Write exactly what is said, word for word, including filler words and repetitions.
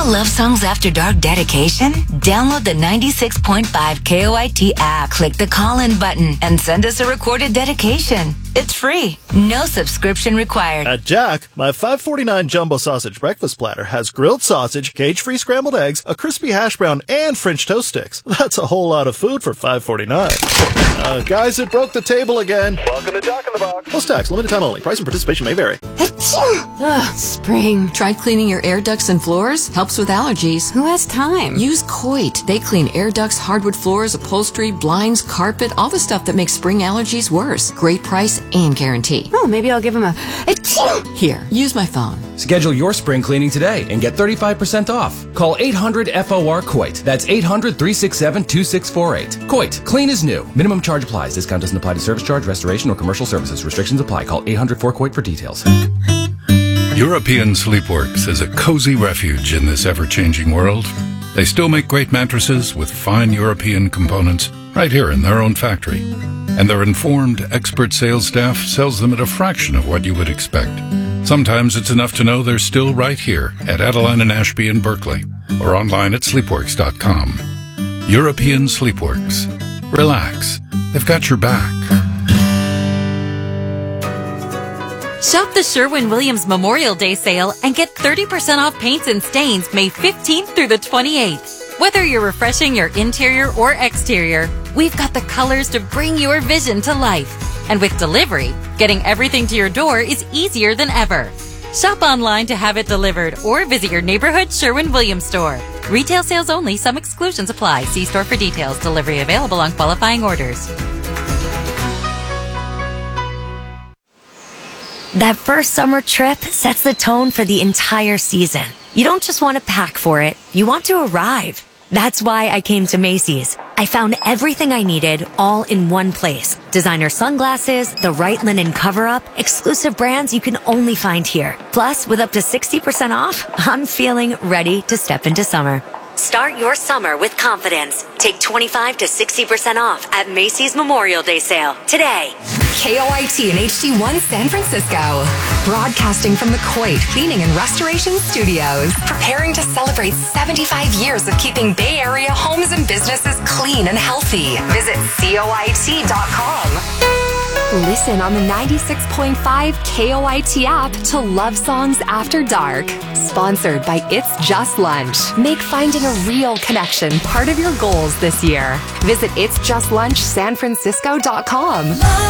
Love Songs After Dark dedication? Download the ninety-six point five K O I T app, click the call-in button, and send us a recorded dedication. It's free. No subscription required. At Jack, my five forty-nine jumbo sausage breakfast platter has grilled sausage, cage-free scrambled eggs, a crispy hash brown, and French toast sticks. That's a whole lot of food for five forty-nine. Uh, guys, it broke the table again. Welcome to Jack in the Box. Plus tax, limited time only. Price and participation may vary. Ugh, spring. Tried cleaning your air ducts and floors? Helps with allergies. Who has time? Use Coit. They clean air ducts, hardwood floors, upholstery, blinds, carpet, all the stuff that makes spring allergies worse. Great price and guarantee. Oh, maybe I'll give him a... Here, use my phone. Schedule your spring cleaning today and get thirty-five percent off. Call eight hundred F O R Coit. That's eight hundred, three six seven, two six four eight. Coit. Clean is new. Minimum charge applies. Discount doesn't apply to service charge, restoration, or commercial services. Restrictions apply. Call eight hundred four Coit for details. European Sleepworks is a cozy refuge in this ever-changing world. They still make great mattresses with fine European components right here in their own factory. And their informed, expert sales staff sells them at a fraction of what you would expect. Sometimes it's enough to know they're still right here at Adeline and Ashby in Berkeley or online at sleepworks dot com. European Sleepworks. Relax. They've got your back. Shop the Sherwin-Williams Memorial Day sale and get thirty percent off paints and stains May fifteenth through the twenty-eighth. Whether you're refreshing your interior or exterior, we've got the colors to bring your vision to life. And with delivery, getting everything to your door is easier than ever. Shop online to have it delivered or visit your neighborhood Sherwin-Williams store. Retail sales only. Some exclusions apply. See store for details. Delivery available on qualifying orders. That first summer trip sets the tone for the entire season. You don't just want to pack for it, you want to arrive. That's why I came to Macy's. I found everything I needed all in one place. Designer sunglasses, the right linen cover-up, exclusive brands you can only find here. Plus, with up to sixty percent off, I'm feeling ready to step into summer. Start your summer with confidence. Take twenty-five to sixty percent off at Macy's Memorial Day sale today. K O I T and H D one San Francisco. Broadcasting from the Coit Cleaning and Restoration Studios. Preparing to celebrate seventy-five years of keeping Bay Area homes and businesses clean and healthy. Visit coit dot com. Listen on the ninety-six point five K O I T app to Love Songs After Dark. Sponsored by It's Just Lunch. Make finding a real connection part of your goals this year. Visit its just lunch san francisco dot com.